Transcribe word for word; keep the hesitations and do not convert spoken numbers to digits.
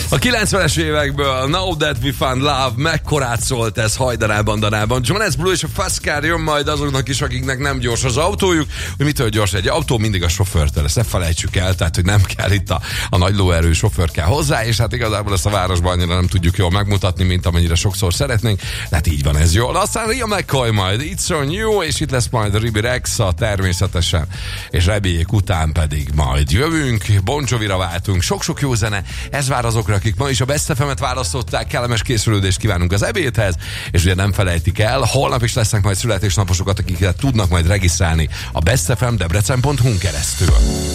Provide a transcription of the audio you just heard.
A kilencvenes évekből Now That We Found Love, mekkorát szólt ez hajdanában, danában. Jonas Blue és a Fast Car jön majd azoknak is, akiknek nem gyors az autójuk. Hogy mitől gyors egy autó? Mindig a sofőrtől. Ezt ne felejtsük el, tehát hogy nem kell itt a, a nagy lóerő sofőr kell hozzá, és hát igazából ezt a városban annyira nem tudjuk jól megmutatni, mint amennyire sokszor szeretnénk. De hát így van ez jól. Aztán Ria McCoy majd, It's on You, és itt lesz majd Ribi Rexa természetesen, és Rebélyék után pedig majd jövünk, Bon Jovira váltunk, sok-sok jó zene, ez vár azokra, akik ma is a Best ef emet választották, kellemes készülődést kívánunk az ebédhez, és ugye nem felejtik el, holnap is lesznek majd születésnaposokat, akiket tudnak majd regisztrálni a bestfm debrecen pont hu-n keresztül.